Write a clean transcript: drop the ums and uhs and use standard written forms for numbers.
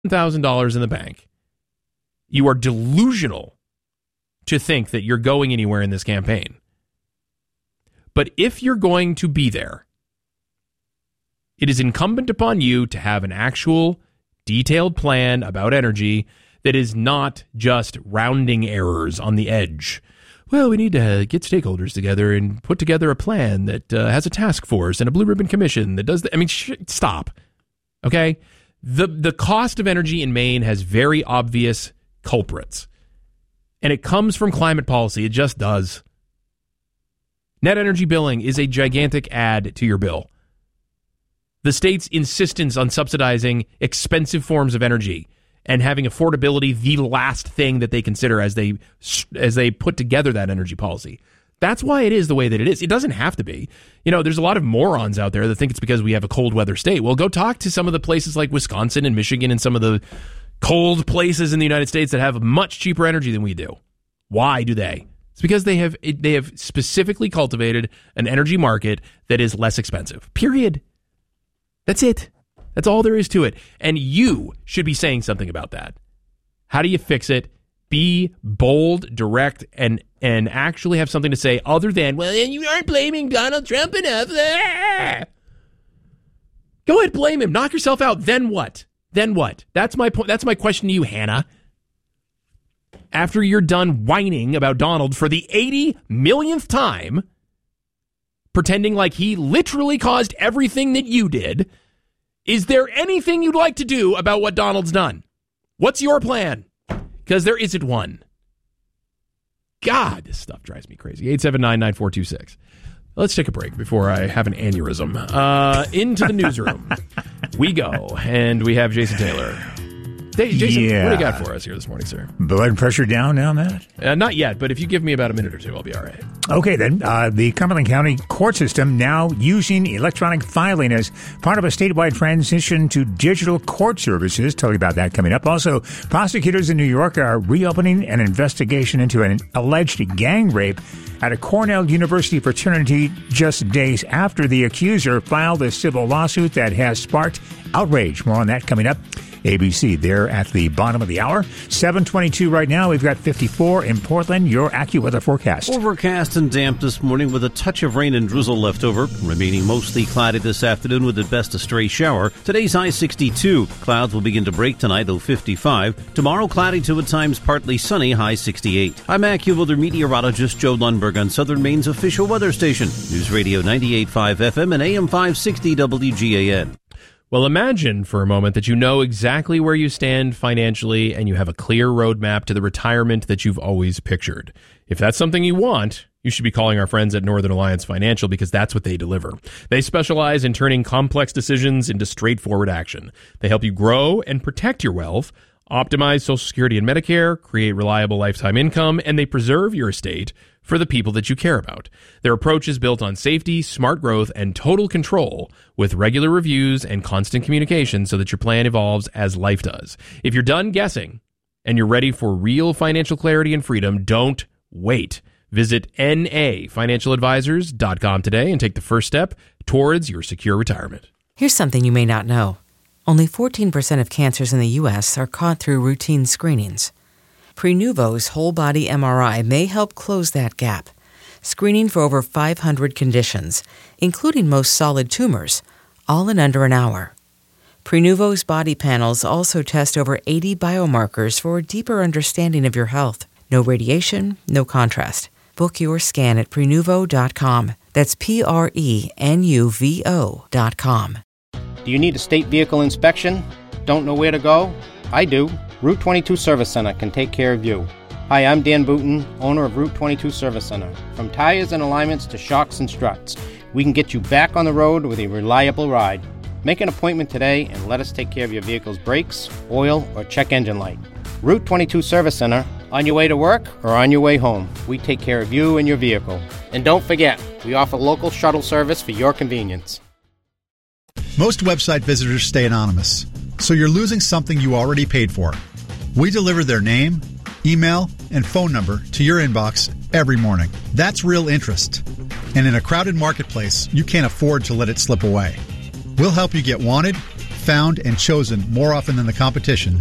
$1,000 in the bank, you are delusional to think that you're going anywhere in this campaign. But if you're going to be there, it is incumbent upon you to have an actual detailed plan about energy that is not just rounding errors on the edge. Well, we need to get stakeholders together and put together a plan that has a task force and a blue ribbon commission that does stop. Okay? The cost of energy in Maine has very obvious culprits. And it comes from climate policy. It just does. Net energy billing is a gigantic add to your bill. The state's insistence on subsidizing expensive forms of energy and having affordability the last thing that they consider as they put together that energy policy. That's why it is the way that it is. It doesn't have to be. There's a lot of morons out there that think it's because we have a cold weather state. Well, go talk to some of the places like Wisconsin and Michigan and some of the cold places in the United States that have much cheaper energy than we do. Why do they? It's because they have specifically cultivated an energy market that is less expensive. Period. That's it. That's all there is to it. And you should be saying something about that. How do you fix it? Be bold, direct, and actually have something to say other than, well, you aren't blaming Donald Trump enough. Go ahead, blame him. Knock yourself out. Then what? That's my point. That's my question to you, Hannah. After you're done whining about Donald for the 80 millionth time, pretending like he literally caused everything that you did, is there anything you'd like to do about what Donald's done? What's your plan? Because there isn't one. God, this stuff drives me crazy. 879-9426. Let's take a break before I have an aneurysm. Into the newsroom we go, and we have Jason Taylor. Hey, Jason, what do you got for us here this morning, sir? Blood pressure down now, Matt? Not yet, but if you give me about a minute or two, I'll be all right. Okay, then. The Cumberland County court system now using electronic filing as part of a statewide transition to digital court services. Tell you about that coming up. Also, prosecutors in New York are reopening an investigation into an alleged gang rape at a Cornell University fraternity just days after the accuser filed a civil lawsuit that has sparked outrage. More on that coming up. ABC there at the bottom of the hour. 7:22 right now. We've got 54 in Portland. Your AccuWeather forecast. Overcast and damp this morning with a touch of rain and drizzle left over. Remaining mostly cloudy this afternoon with at best a stray shower. Today's high 62. Clouds will begin to break tonight, though 55. Tomorrow cloudy to at times partly sunny, high 68. I'm AccuWeather meteorologist Joe Lundberg on Southern Maine's official weather station. News Radio 98.5 FM and AM 560 WGAN. Well, imagine for a moment that you know exactly where you stand financially and you have a clear roadmap to the retirement that you've always pictured. If that's something you want, you should be calling our friends at Northern Alliance Financial because that's what they deliver. They specialize in turning complex decisions into straightforward action. They help you grow and protect your wealth, optimize Social Security and Medicare, create reliable lifetime income, and they preserve your estate for the people that you care about. Their approach is built on safety, smart growth, and total control with regular reviews and constant communication so that your plan evolves as life does. If you're done guessing and you're ready for real financial clarity and freedom, don't wait. Visit nafinancialadvisors.com today and take the first step towards your secure retirement. Here's something you may not know. Only 14% of cancers in the U.S. are caught through routine screenings. Prenuvo's whole-body MRI may help close that gap, screening for over 500 conditions, including most solid tumors, all in under an hour. Prenuvo's body panels also test over 80 biomarkers for a deeper understanding of your health. No radiation, no contrast. Book your scan at Prenuvo.com. That's Prenuvo.com. Do you need a state vehicle inspection? Don't know where to go? I do. Route 22 Service Center can take care of you. Hi, I'm Dan Booton, owner of Route 22 Service Center. From tires and alignments to shocks and struts, we can get you back on the road with a reliable ride. Make an appointment today and let us take care of your vehicle's brakes, oil, or check engine light. Route 22 Service Center, on your way to work or on your way home, we take care of you and your vehicle. And don't forget, we offer local shuttle service for your convenience. Most website visitors stay anonymous, so you're losing something you already paid for. We deliver their name, email, and phone number to your inbox every morning. That's real interest. And in a crowded marketplace, you can't afford to let it slip away. We'll help you get wanted, found and chosen more often than the competition,